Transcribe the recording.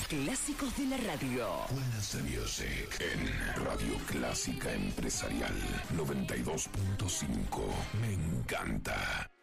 clásicos de la radio. Buenas de Music en Radio Clásica Empresarial 92.5. Me encanta.